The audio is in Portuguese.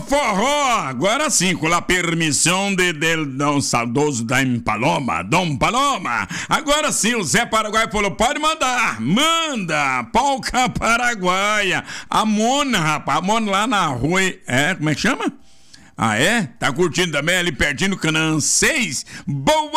forró, agora sim, com a permissão de Dom saudoso Dom Paloma. Agora sim, o Zé Paraguai falou, pode mandar, manda, polca paraguaia. A Mona, rapaz, a Mona lá na rua, como é que chama? Ah, é? Tá curtindo também ali pertinho do Canaã 6? Boa!